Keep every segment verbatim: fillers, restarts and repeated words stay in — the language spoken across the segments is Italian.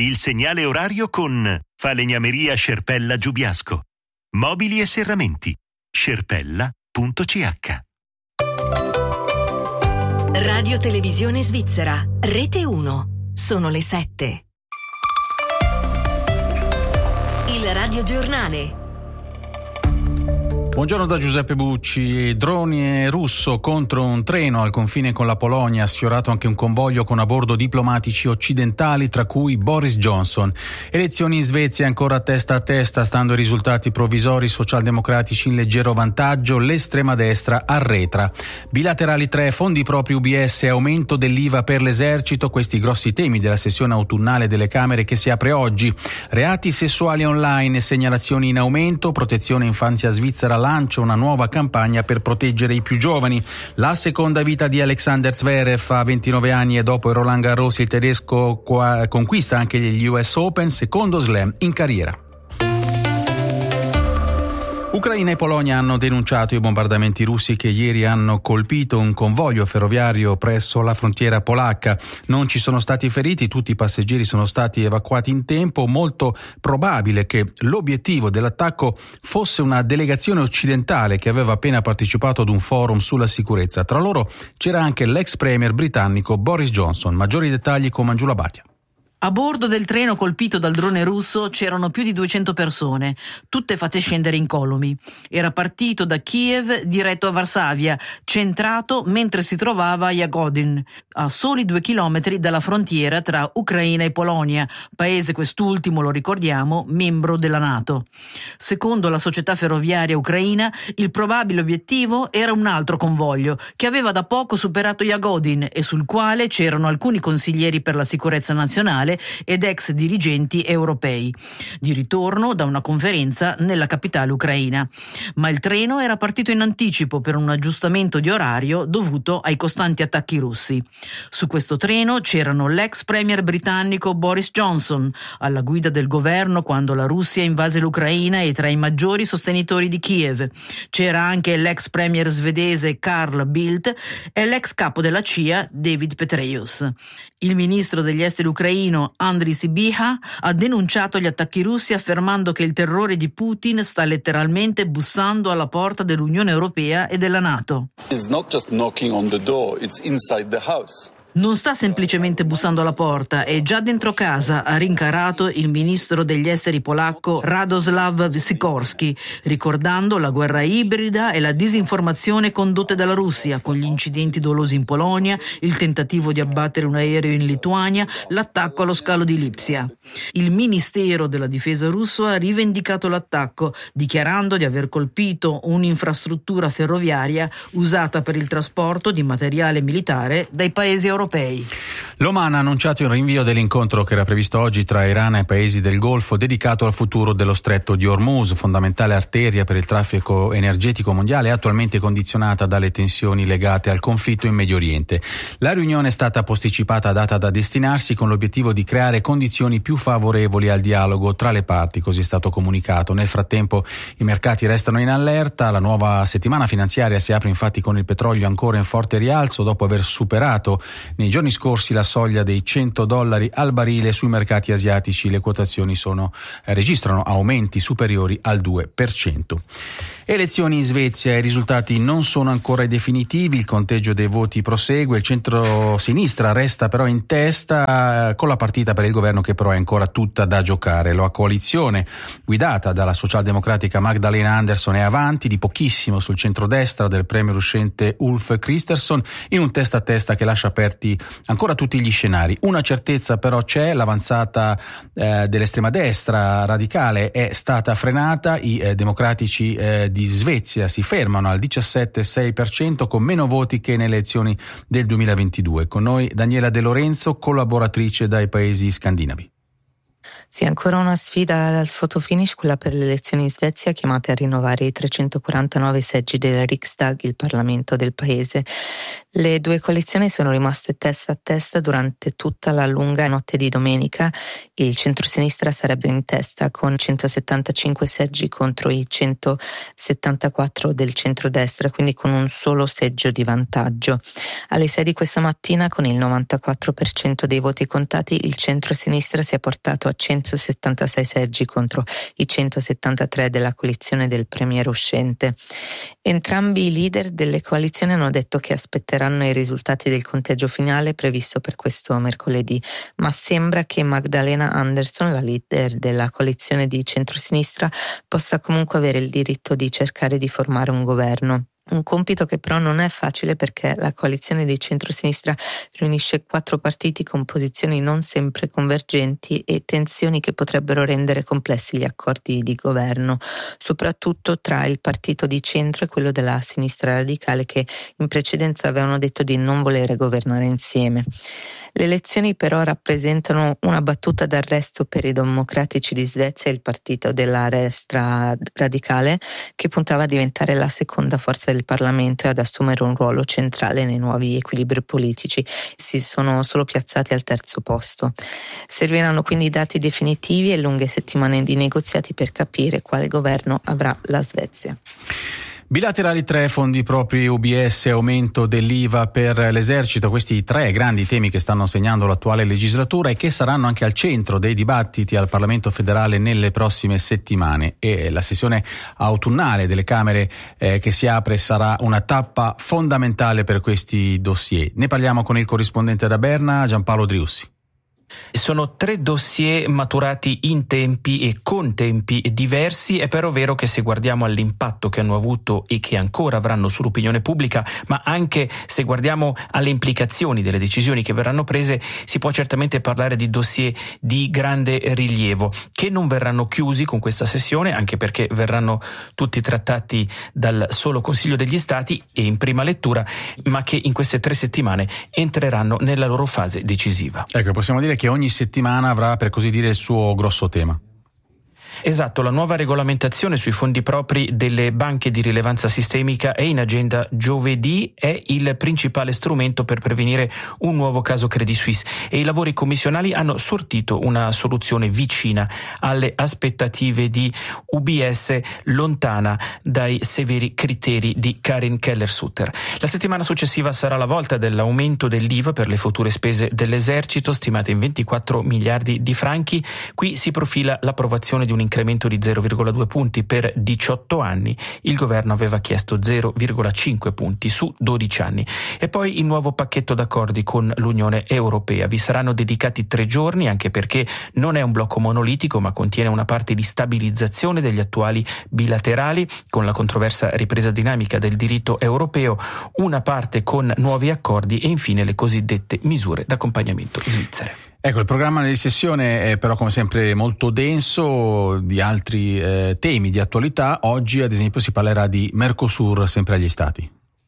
Il segnale orario con Falegnameria Scerpella Giubiasco. Mobili e serramenti. scerpella punto c h. Radio Televisione Svizzera, Rete uno. Sono le sette. Il radiogiornale. Buongiorno da Giuseppe Bucci. Droni russo contro un treno al confine con la Polonia, ha sfiorato anche un convoglio con a bordo diplomatici occidentali, tra cui Boris Johnson. Elezioni in Svezia ancora testa a testa, stando ai risultati provvisori, socialdemocratici in leggero vantaggio, l'estrema destra arretra. Bilaterali tre, fondi propri U B S e aumento dell'I V A per l'esercito, questi grossi temi della sessione autunnale delle Camere che si apre oggi. Reati sessuali online, segnalazioni in aumento, protezione infanzia svizzera lancia una nuova campagna per proteggere i più giovani. La seconda vita di Alexander Zverev a ventinove anni e dopo il Roland Garros il tedesco qua- conquista anche gli U S Open, secondo slam in carriera. Ucraina e Polonia hanno denunciato i bombardamenti russi che ieri hanno colpito un convoglio ferroviario presso la frontiera polacca. Non ci sono stati feriti, tutti i passeggeri sono stati evacuati in tempo. Molto probabile che l'obiettivo dell'attacco fosse una delegazione occidentale che aveva appena partecipato ad un forum sulla sicurezza. Tra loro c'era anche l'ex premier britannico Boris Johnson. Maggiori dettagli con Mangiula Batia. A bordo del treno colpito dal drone russo c'erano più di duecento persone, tutte fatte scendere incolumi. Era partito da Kiev diretto a Varsavia, centrato mentre si trovava a Jagodin, a soli due chilometri dalla frontiera tra Ucraina e Polonia, paese quest'ultimo, lo ricordiamo, membro della NATO. Secondo la società ferroviaria ucraina, il probabile obiettivo era un altro convoglio che aveva da poco superato Jagodin e sul quale c'erano alcuni consiglieri per la sicurezza nazionale ed ex dirigenti europei, di ritorno da una conferenza nella capitale ucraina. Ma il treno era partito in anticipo per un aggiustamento di orario dovuto ai costanti attacchi russi. Su questo treno c'erano l'ex premier britannico Boris Johnson, alla guida del governo quando la Russia invase l'Ucraina e tra i maggiori sostenitori di Kiev. C'era anche l'ex premier svedese Carl Bildt e l'ex capo della C I A David Petraeus. Il ministro degli esteri ucraino Andriy Sybiha ha denunciato gli attacchi russi affermando che il terrore di Putin sta letteralmente bussando alla porta dell'Unione Europea e della NATO. It's not just knocking on the door, it's inside the house. Non sta semplicemente bussando alla porta, è già dentro casa, ha rincarato il ministro degli esteri polacco Radoslav Sikorski, ricordando la guerra ibrida e la disinformazione condotte dalla Russia, con gli incidenti dolosi in Polonia, il tentativo di abbattere un aereo in Lituania, l'attacco allo scalo di Lipsia. Il Ministero della Difesa russo ha rivendicato l'attacco, dichiarando di aver colpito un'infrastruttura ferroviaria usata per il trasporto di materiale militare dai paesi europei. L'Oman ha annunciato il rinvio dell'incontro che era previsto oggi tra Iran e paesi del Golfo, dedicato al futuro dello stretto di Hormuz, fondamentale arteria per il traffico energetico mondiale, attualmente condizionata dalle tensioni legate al conflitto in Medio Oriente. La riunione è stata posticipata a data da destinarsi con l'obiettivo di creare condizioni più favorevoli al dialogo tra le parti, così è stato comunicato. Nel frattempo i mercati restano in allerta, la nuova settimana finanziaria si apre infatti con il petrolio ancora in forte rialzo dopo aver superato nei giorni scorsi la soglia dei cento dollari al barile. Sui mercati asiatici le quotazioni sono, eh, registrano aumenti superiori al due per cento. Elezioni in Svezia, i risultati non sono ancora definitivi, il conteggio dei voti prosegue, il centro-sinistra resta però in testa eh, con la partita per il governo che però è ancora tutta da giocare. La coalizione guidata dalla socialdemocratica Magdalena Andersson è avanti di pochissimo sul centrodestra del premier uscente Ulf Kristersson in un testa a testa che lascia aperti ancora tutti gli scenari. Una certezza però c'è, l'avanzata eh, dell'estrema destra radicale è stata frenata, i eh, democratici eh, di Svezia si fermano al diciassette virgola sei per cento con meno voti che nelle elezioni del duemilaventidue. Con noi Daniela De Lorenzo, collaboratrice dai paesi scandinavi. Sì, ancora una sfida al fotofinish, quella per le elezioni in Svezia, chiamate a rinnovare i trecentoquarantanove seggi del Riksdag, il Parlamento del paese. Le due coalizioni sono rimaste testa a testa durante tutta la lunga notte di domenica. Il centrosinistra sarebbe in testa con centosettantacinque seggi contro i centosettantaquattro del centrodestra, quindi con un solo seggio di vantaggio. Alle sei di questa mattina, con il novantaquattro per cento dei voti contati, il centrosinistra si è portato a centosettantasei seggi contro i centosettantatré della coalizione del premier uscente. Entrambi i leader delle coalizioni hanno detto che aspetteranno i risultati del conteggio finale previsto per questo mercoledì, ma sembra che Magdalena Andersson, la leader della coalizione di centrosinistra, possa comunque avere il diritto di cercare di formare un governo. Un compito che però non è facile, perché la coalizione di centrosinistra riunisce quattro partiti con posizioni non sempre convergenti e tensioni che potrebbero rendere complessi gli accordi di governo, soprattutto tra il partito di centro e quello della sinistra radicale, che in precedenza avevano detto di non volere governare insieme. Le elezioni però rappresentano una battuta d'arresto per i democratici di Svezia e il partito della destra radicale, che puntava a diventare la seconda forza del Parlamento e ad assumere un ruolo centrale nei nuovi equilibri politici. Si sono solo piazzati al terzo posto. Serviranno quindi dati definitivi e lunghe settimane di negoziati per capire quale governo avrà la Svezia. Bilaterali tre, fondi propri U B S, aumento dell'I V A per l'esercito, questi tre grandi temi che stanno segnando l'attuale legislatura e che saranno anche al centro dei dibattiti al Parlamento federale nelle prossime settimane. E la sessione autunnale delle Camere eh, che si apre sarà una tappa fondamentale per questi dossier. Ne parliamo con il corrispondente da Berna, Giampaolo Driussi. Sono tre dossier maturati in tempi e con tempi diversi. È però vero che se guardiamo all'impatto che hanno avuto e che ancora avranno sull'opinione pubblica, ma anche se guardiamo alle implicazioni delle decisioni che verranno prese, si può certamente parlare di dossier di grande rilievo, che non verranno chiusi con questa sessione, anche perché verranno tutti trattati dal solo Consiglio degli Stati e in prima lettura, ma che in queste tre settimane entreranno nella loro fase decisiva. Ecco, possiamo dire che che ogni settimana avrà, per così dire, il suo grosso tema. Esatto, la nuova regolamentazione sui fondi propri delle banche di rilevanza sistemica è in agenda giovedì, è il principale strumento per prevenire un nuovo caso Credit Suisse e i lavori commissionali hanno sortito una soluzione vicina alle aspettative di U B S, lontana dai severi criteri di Karin Keller-Sutter. La settimana successiva sarà la volta dell'aumento dell'I V A per le future spese dell'esercito, stimate in ventiquattro miliardi di franchi. Qui si profila l'approvazione di un incremento di zero virgola due punti per diciotto anni. Il governo aveva chiesto zero virgola cinque punti su dodici anni. E poi il nuovo pacchetto d'accordi con l'Unione Europea. Vi saranno dedicati tre giorni, anche perché non è un blocco monolitico, ma contiene una parte di stabilizzazione degli attuali bilaterali, con la controversa ripresa dinamica del diritto europeo, una parte con nuovi accordi e infine le cosiddette misure d'accompagnamento svizzere. Ecco, il programma di sessione è però come sempre molto denso di altri eh, temi di attualità. Oggi ad esempio si parlerà di Mercosur, sempre agli Stati.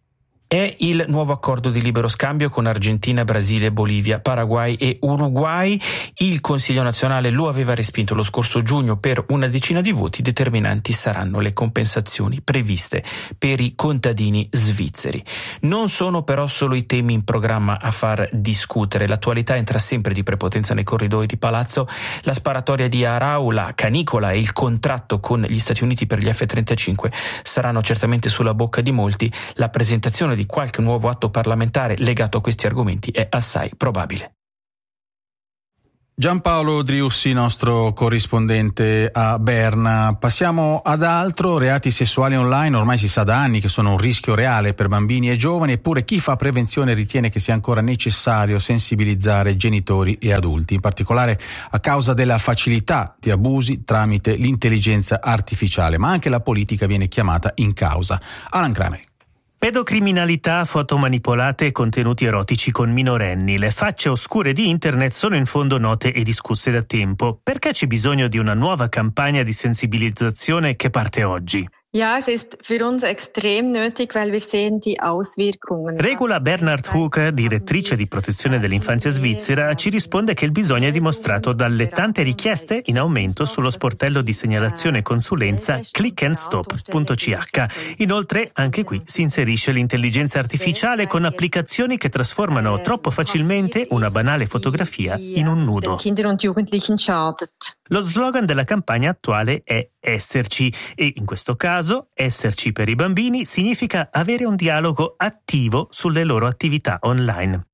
È il nuovo accordo di libero scambio con Argentina, Brasile, Bolivia, Paraguay e Uruguay. Il Consiglio nazionale lo aveva respinto lo scorso giugno per una decina di voti. Determinanti saranno le compensazioni previste per i contadini svizzeri. Non sono però solo i temi in programma a far discutere. L'attualità entra sempre di prepotenza nei corridoi di palazzo. La sparatoria di Arau, la canicola e il contratto con gli Stati Uniti per gli F trentacinque saranno certamente sulla bocca di molti. La presentazione di qualche nuovo atto parlamentare legato a questi argomenti è assai probabile. Giampaolo Driussi, nostro corrispondente a Berna. Passiamo ad altro, reati sessuali online. Ormai si sa da anni che sono un rischio reale per bambini e giovani, eppure chi fa prevenzione ritiene che sia ancora necessario sensibilizzare genitori e adulti, in particolare a causa della facilità di abusi tramite l'intelligenza artificiale, ma anche la politica viene chiamata in causa. Alan Kramer. Pedocriminalità, foto manipolate e contenuti erotici con minorenni. Le facce oscure di internet sono in fondo note e discusse da tempo. Perché c'è bisogno di una nuova campagna di sensibilizzazione che parte oggi? Ja, es ist für uns extrem nötig, weil wir sehen die Auswirkungen. Regula Bernhard Hook, direttrice di protezione dell'infanzia svizzera, ci risponde che il bisogno è dimostrato dalle tante richieste in aumento sullo sportello di segnalazione e consulenza click and stop punto c h. Inoltre, anche qui si inserisce l'intelligenza artificiale con applicazioni che trasformano troppo facilmente una banale fotografia in un nudo. Lo slogan della campagna attuale è esserci e in questo caso esserci per i bambini significa avere un dialogo attivo sulle loro attività online.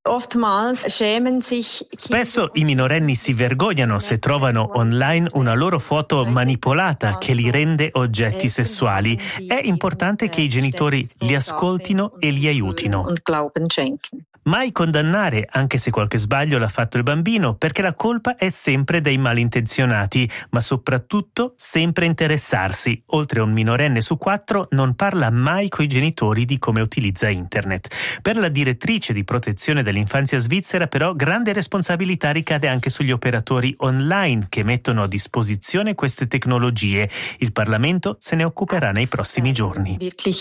Spesso i minorenni si vergognano se trovano online una loro foto manipolata che li rende oggetti sessuali. È importante che i genitori li ascoltino e li aiutino. Mai condannare, anche se qualche sbaglio l'ha fatto il bambino, perché la colpa è sempre dei malintenzionati, ma soprattutto sempre interessarsi. Oltre un minorenne su quattro non parla mai coi genitori di come utilizza internet. Per la direttrice di protezione dell'infanzia svizzera, però, grande responsabilità ricade anche sugli operatori online che mettono a disposizione queste tecnologie. Il Parlamento se ne occuperà nei prossimi giorni.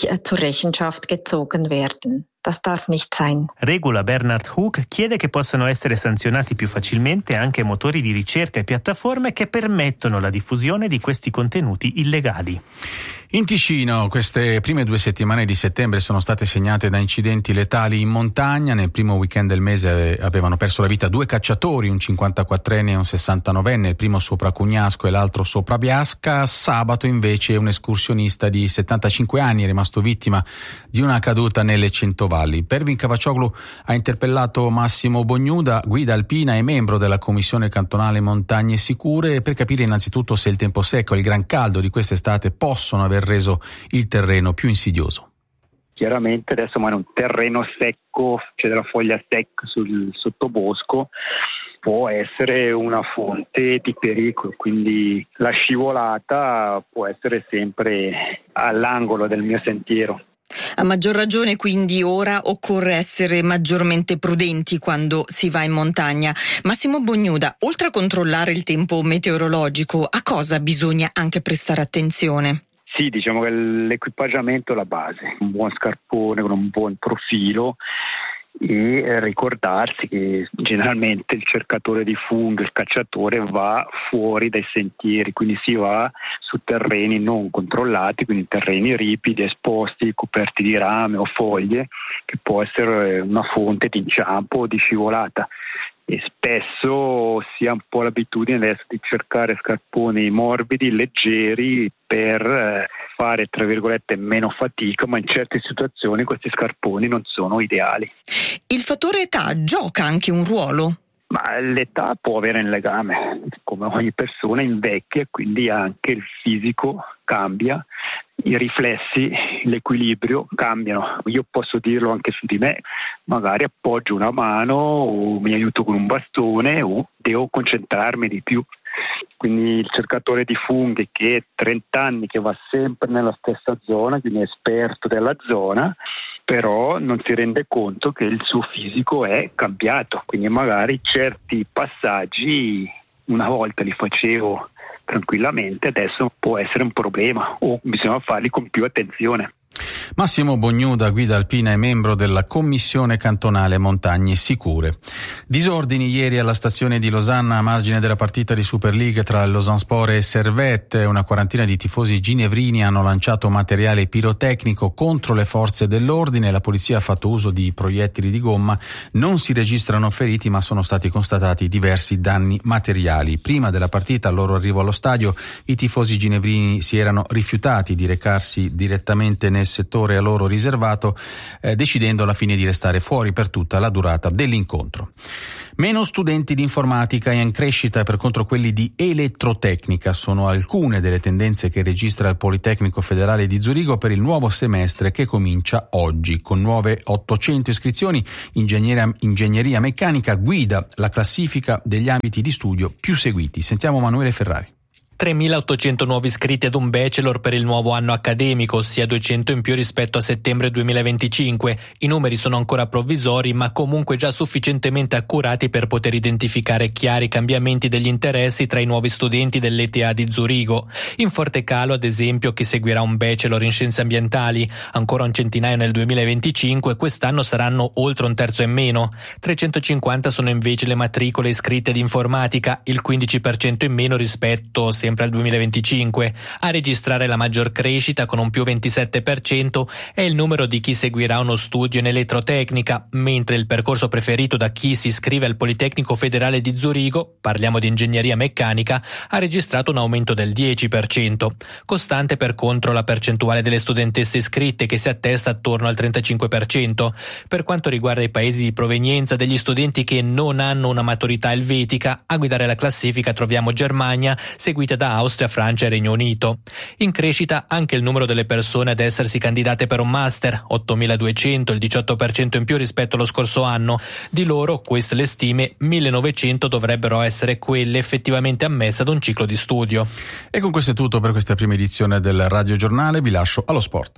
Das darf nicht sein. Regula Bernhard Hook chiede che possano essere sanzionati più facilmente anche motori di ricerca e piattaforme che permettono la diffusione di questi contenuti illegali. In Ticino queste prime due settimane di settembre sono state segnate da incidenti letali in montagna. Nel primo weekend del mese avevano perso la vita due cacciatori, un cinquantaquattrenne e un sessantanovenne, il primo sopra Cugnasco e l'altro sopra Biasca. Sabato invece un escursionista di settantacinque anni è rimasto vittima di una caduta nelle Centovalli. Pervin Cavaccioglu ha interpellato Massimo Bognuda, guida alpina e membro della Commissione Cantonale Montagne Sicure, per capire innanzitutto se il tempo secco e il gran caldo di quest'estate possono aver reso il terreno più insidioso. Chiaramente adesso ma in un terreno secco, c'è della foglia secca sul sottobosco, può essere una fonte di pericolo, quindi la scivolata può essere sempre all'angolo del mio sentiero. A maggior ragione quindi ora occorre essere maggiormente prudenti quando si va in montagna. Massimo Bognuda, oltre a controllare il tempo meteorologico, a cosa bisogna anche prestare attenzione? Sì, diciamo che l'equipaggiamento è la base, un buon scarpone con un buon profilo e ricordarsi che generalmente il cercatore di funghi, il cacciatore va fuori dai sentieri, quindi si va su terreni non controllati, quindi terreni ripidi, esposti, coperti di rame o foglie, che può essere una fonte di inciampo o di scivolata. E spesso si ha un po' l'abitudine adesso di cercare scarponi morbidi, leggeri, per fare, tra virgolette, meno fatica, ma in certe situazioni questi scarponi non sono ideali. Il fattore età gioca anche un ruolo? Ma l'età può avere un legame, come ogni persona invecchia, quindi anche il fisico cambia, i riflessi, l'equilibrio cambiano. Io posso dirlo anche su di me, magari appoggio una mano o mi aiuto con un bastone o devo concentrarmi di più. Quindi il cercatore di funghi che è trenta anni, che va sempre nella stessa zona, quindi è esperto della zona, però non si rende conto che il suo fisico è cambiato, quindi magari certi passaggi una volta li facevo tranquillamente, adesso può essere un problema o bisogna farli con più attenzione. Massimo Bognuda, guida alpina e membro della Commissione Cantonale Montagne Sicure. Disordini ieri alla stazione di Losanna a margine della partita di Super League tra il Lausanne-Sport e Servette. Una quarantina di tifosi ginevrini hanno lanciato materiale pirotecnico contro le forze dell'ordine. La polizia ha fatto uso di proiettili di gomma. Non si registrano feriti, ma sono stati constatati diversi danni materiali. Prima della partita, al loro arrivo allo stadio, i tifosi ginevrini si erano rifiutati di recarsi direttamente nel settore a loro riservato, eh, decidendo alla fine di restare fuori per tutta la durata dell'incontro. Meno studenti di informatica e in crescita, per contro quelli di elettrotecnica, sono alcune delle tendenze che registra il Politecnico Federale di Zurigo per il nuovo semestre che comincia oggi. Con nuove ottocento iscrizioni, ingegneria, ingegneria meccanica guida la classifica degli ambiti di studio più seguiti. Sentiamo Manuele Ferrari. tremilaottocento nuovi iscritti ad un bachelor per il nuovo anno accademico, ossia duecento in più rispetto a settembre duemilaventicinque. I numeri sono ancora provvisori, ma comunque già sufficientemente accurati per poter identificare chiari cambiamenti degli interessi tra i nuovi studenti dell'E T H di Zurigo. In forte calo, ad esempio, chi seguirà un bachelor in scienze ambientali, ancora un centinaio nel duemilaventicinque, quest'anno saranno oltre un terzo e meno. trecentocinquanta sono invece le matricole iscritte ad informatica, il quindici per cento in meno rispetto sempre al duemilaventicinque. A registrare la maggior crescita, con un più ventisette per cento, è il numero di chi seguirà uno studio in elettrotecnica, mentre il percorso preferito da chi si iscrive al Politecnico Federale di Zurigo, parliamo di ingegneria meccanica, ha registrato un aumento del dieci per cento. Costante per contro la percentuale delle studentesse iscritte, che si attesta attorno al trentacinque per cento. Per quanto riguarda i paesi di provenienza degli studenti che non hanno una maturità elvetica, a guidare la classifica troviamo Germania, seguita da Austria, Francia e Regno Unito. In crescita anche il numero delle persone ad essersi candidate per un master, ottomiladuecento, il diciotto per cento in più rispetto allo scorso anno. Di loro, queste le stime, millenovecento dovrebbero essere quelle effettivamente ammesse ad un ciclo di studio. E con questo è tutto per questa prima edizione del Radio Giornale, vi lascio allo sport.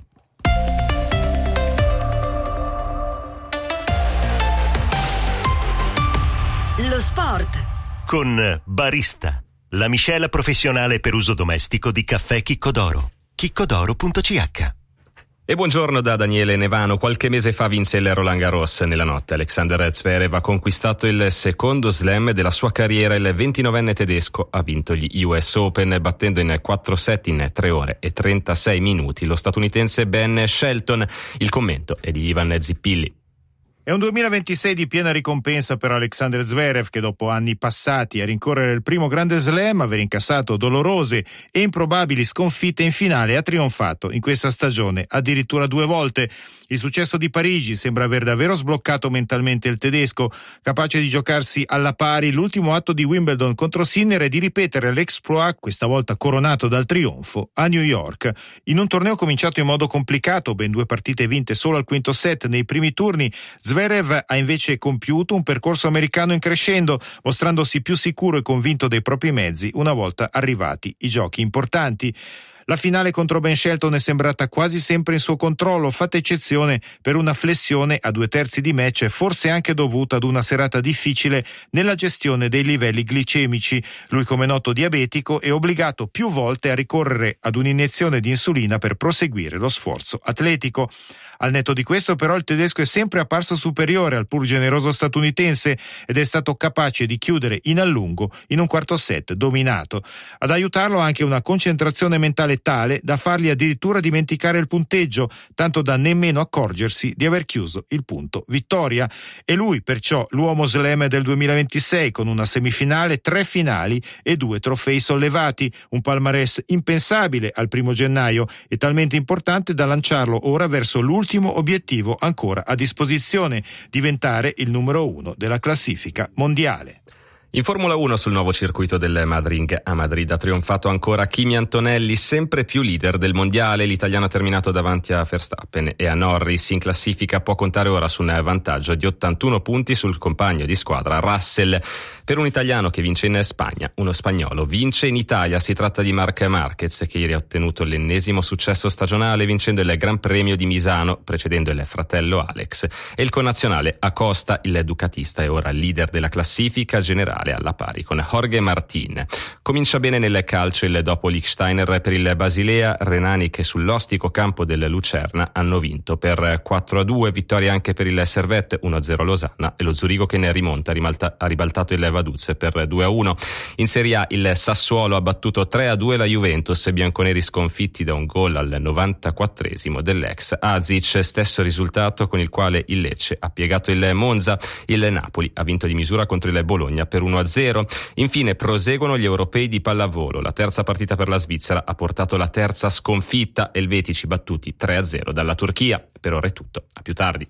Lo sport con Barista, la miscela professionale per uso domestico di caffè Chicco d'Oro. chicco d'oro punto c h. E buongiorno da Daniele Nevano. Qualche mese fa vinse il Roland Garros. Nella notte Alexander Zverev ha conquistato il secondo slam della sua carriera. Il ventinovenne tedesco ha vinto gli U S Open battendo in quattro set in tre ore e trentasei minuti lo statunitense Ben Shelton. Il commento è di Ivan Zippilli. È un duemilaventisei di piena ricompensa per Alexander Zverev, che dopo anni passati a rincorrere il primo grande slam, aver incassato dolorose e improbabili sconfitte in finale, ha trionfato in questa stagione addirittura due volte. Il successo di Parigi sembra aver davvero sbloccato mentalmente il tedesco, capace di giocarsi alla pari l'ultimo atto di Wimbledon contro Sinner e di ripetere l'exploit, questa volta coronato dal trionfo, a New York. In un torneo cominciato in modo complicato, ben due partite vinte solo al quinto set nei primi turni, Zverev ha invece compiuto un percorso americano in crescendo, mostrandosi più sicuro e convinto dei propri mezzi una volta arrivati i giochi importanti. La finale contro Ben Shelton è sembrata quasi sempre in suo controllo, fatta eccezione per una flessione a due terzi di match, forse anche dovuta ad una serata difficile nella gestione dei livelli glicemici. Lui, come noto diabetico, è obbligato più volte a ricorrere ad un'iniezione di insulina per proseguire lo sforzo atletico. Al netto di questo, però, il tedesco è sempre apparso superiore al pur generoso statunitense ed è stato capace di chiudere in allungo in un quarto set dominato. Ad aiutarlo anche una concentrazione mentale tale da fargli addirittura dimenticare il punteggio, tanto da nemmeno accorgersi di aver chiuso il punto vittoria. E lui, perciò, l'uomo slam del duemilaventisei, con una semifinale, tre finali e due trofei sollevati, un palmarès impensabile al primo gennaio e talmente importante da lanciarlo ora verso l'ultimo obiettivo ancora a disposizione: diventare il numero uno della classifica mondiale. In Formula uno, sul nuovo circuito del Madrid a Madrid, ha trionfato ancora Kimi Antonelli, sempre più leader del mondiale. L'italiano ha terminato davanti a Verstappen e a Norris. In classifica può contare ora su un vantaggio di ottantuno punti sul compagno di squadra Russell. Per un italiano che vince in Spagna, uno spagnolo vince in Italia. Si tratta di Marc Marquez, che ieri ha ottenuto l'ennesimo successo stagionale vincendo il Gran Premio di Misano, precedendo il fratello Alex. E il connazionale Acosta, il ducatista, è ora leader della classifica generale alla pari con Jorge Martin. Comincia bene nel calcio il dopo Liechtensteiner per il Basilea. Renani, che sull'ostico campo del Lucerna hanno vinto per quattro a due, vittoria anche per il Servette, uno a zero Losanna, e lo Zurigo, che ne rimonta, rimalta, ha ribaltato il Vaduz per due a uno. In Serie A il Sassuolo ha battuto tre a due la Juventus, bianconeri sconfitti da un gol al novantaquattresimo dell'ex Azic, stesso risultato con il quale il Lecce ha piegato il Monza. Il Napoli ha vinto di misura contro il Bologna per uno a zero. Infine proseguono gli europei di pallavolo. La terza partita per la Svizzera ha portato la terza sconfitta, elvetici battuti tre a zero dalla Turchia. Per ora è tutto, a più tardi.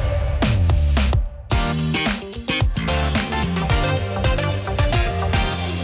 Buongiorno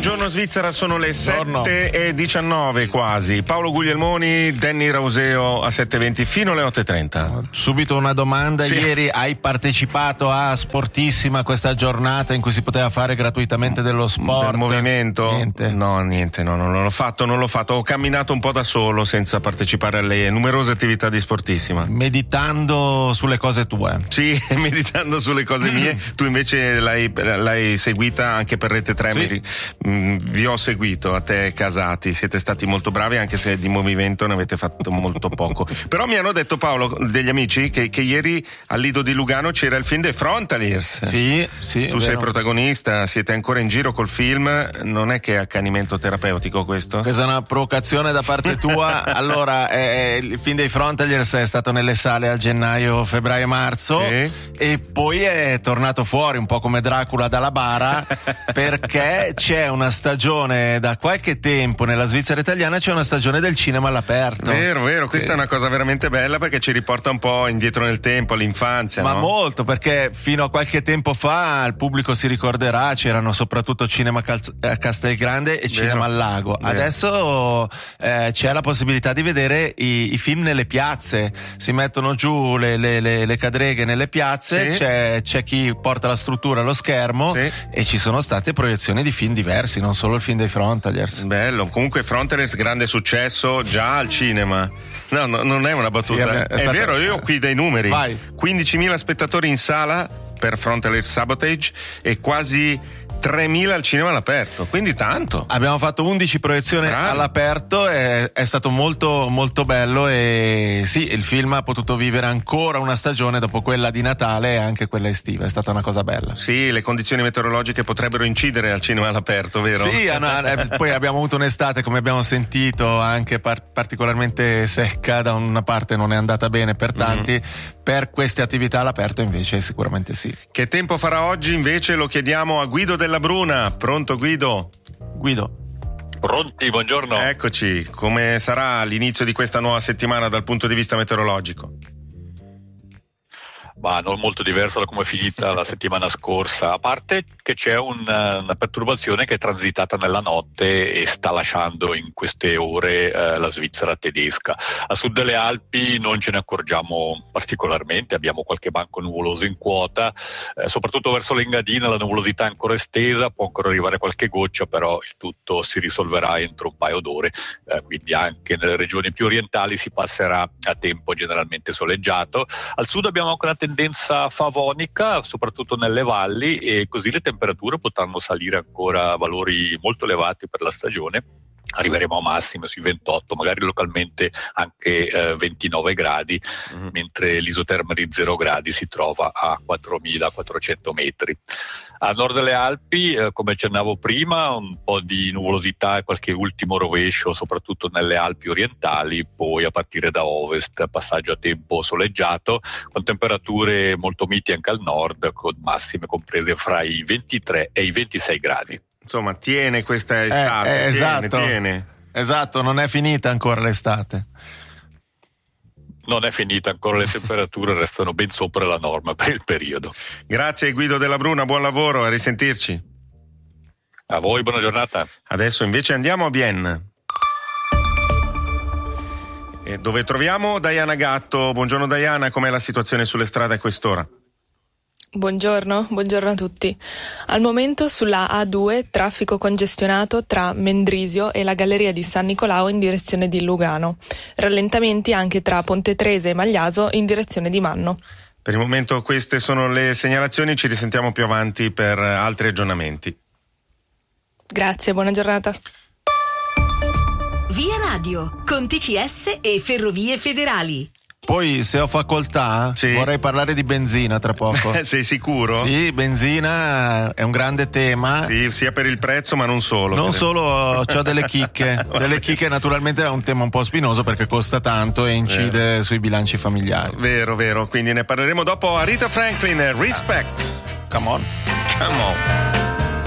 Buongiorno Svizzera, sono le sette e diciannove quasi. Paolo Guglielmoni, Danny Rauseo a sette e venti fino alle otto e trenta. Subito una domanda, sì. Ieri hai partecipato a Sportissima, questa giornata in cui si poteva fare gratuitamente dello sport? Del movimento? Niente. No, niente, no, non l'ho fatto, non l'ho fatto. Ho camminato un po' da solo senza partecipare alle numerose attività di Sportissima. Meditando sulle cose tue. Sì, meditando sulle cose mie. Tu invece l'hai, l'hai seguita anche per Rete tre. Sì. Mm, vi ho seguito, a te Casati, siete stati molto bravi, anche se di movimento ne avete fatto molto poco. Però mi hanno detto, Paolo, degli amici, che, che ieri al Lido di Lugano c'era il film dei Frontaliers. Sì, sì. Tu sei protagonista, siete ancora in giro col film, non è che è accanimento terapeutico questo? Questa è una provocazione da parte tua. Allora, eh, il film dei Frontaliers è stato nelle sale a gennaio, febbraio e marzo, sì. E poi è tornato fuori un po' come Dracula dalla bara perché c'è una stagione da qualche tempo nella Svizzera italiana, c'è una stagione del cinema all'aperto. Vero, vero, questa eh. è una cosa veramente bella perché ci riporta un po' indietro nel tempo, all'infanzia. Ma no? molto, perché fino a qualche tempo fa il pubblico si ricorderà, c'erano soprattutto cinema Calz- a Castelgrande e cinema al Lago. Vero. Adesso eh, c'è la possibilità di vedere i, i film nelle piazze, si mettono giù le, le, le, le cadreghe nelle piazze, sì. c'è, c'è chi porta la struttura allo schermo, sì. E ci sono state proiezioni di film diversi, non solo il film dei Frontaliers. Bello, comunque Frontaliers grande successo già al cinema. No, no, non è una battuta, sì, è, è, è stato... vero, io ho qui dei numeri. Vai. quindicimila spettatori in sala per Frontaliers Sabotage e quasi tremila al cinema all'aperto, quindi tanto. Abbiamo fatto undici proiezioni Bravi. all'aperto, è, è stato molto molto bello e sì, il film ha potuto vivere ancora una stagione dopo quella di Natale e anche quella estiva, è stata una cosa bella. Sì, le condizioni meteorologiche potrebbero incidere al cinema all'aperto, vero? Sì, eh, poi abbiamo avuto un'estate, come abbiamo sentito, anche par- particolarmente secca, da una parte non è andata bene per tanti, mm-hmm. Per queste attività all'aperto invece sicuramente sì. Che tempo farà oggi invece lo chiediamo a Guido Della Bruna. Pronto Guido? Guido. Pronti, buongiorno. Eccoci, come sarà l'inizio di questa nuova settimana dal punto di vista meteorologico? Ma non molto diverso da come è finita la settimana scorsa, a parte che c'è un, una perturbazione che è transitata nella notte e sta lasciando in queste ore eh, la Svizzera tedesca. A sud delle Alpi non ce ne accorgiamo particolarmente, abbiamo qualche banco nuvoloso in quota, eh, soprattutto verso l'Engadina la nuvolosità è ancora estesa, può ancora arrivare qualche goccia, però il tutto si risolverà entro un paio d'ore, eh, quindi anche nelle regioni più orientali si passerà a tempo generalmente soleggiato. Al sud abbiamo anche una tendenza favonica, soprattutto nelle valli, e così le temperature potranno salire ancora a valori molto elevati per la stagione. Arriveremo a massime sui ventotto, magari localmente anche eh, ventinove gradi, mm-hmm. mentre l'isoterma di zero gradi si trova a quattromilaquattrocento metri. A nord delle Alpi, eh, come accennavo prima, un po' di nuvolosità e qualche ultimo rovescio, soprattutto nelle Alpi orientali, poi a partire da ovest, passaggio a tempo soleggiato, con temperature molto miti anche al nord, con massime comprese fra i ventitré e i ventisei gradi. Insomma, tiene questa estate, eh, eh, tiene, esatto, tiene. Esatto, non è finita ancora l'estate. Non è finita ancora, le temperature restano ben sopra la norma per il periodo. Grazie Guido Della Bruna, buon lavoro, a risentirci. A voi, buona giornata. Adesso invece andiamo a Bienne, e dove troviamo Diana Gatto. Buongiorno Diana, com'è la situazione sulle strade a quest'ora? Buongiorno, buongiorno a tutti. Al momento sulla A due traffico congestionato tra Mendrisio e la galleria di San Nicolao in direzione di Lugano. Rallentamenti anche tra Ponte Trese e Magliaso in direzione di Manno. Per il momento queste sono le segnalazioni, ci risentiamo più avanti per altri aggiornamenti. Grazie, buona giornata. Via Radio, con T C S e Ferrovie Federali. Poi, se ho facoltà, sì. vorrei parlare di benzina tra poco. Sei sicuro? Sì, benzina è un grande tema. Sì, sia per il prezzo, ma non solo. Non credo. solo, ho delle chicche. Delle chicche naturalmente è un tema un po' spinoso perché costa tanto e incide vero. sui bilanci familiari. Vero, vero. Quindi ne parleremo dopo. A Rita Franklin, Respect. Come on. Come on.